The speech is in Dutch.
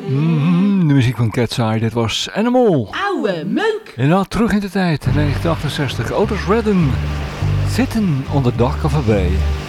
De muziek van Cat's Eye, dit was Animal. Oude meuk. En dan terug in de tijd, 1968. Otis Redding, Sitting on the Dock of a Bay.